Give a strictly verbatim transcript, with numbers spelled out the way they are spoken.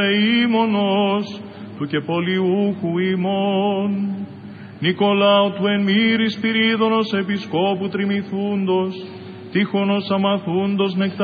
Ήμωνος του και πολιούχου ημών, Νικολάου του εν μύρη Σπυρίδωνος επισκόπου τριμηθούντος, τύχωνος αμαθούντος νεκταρίου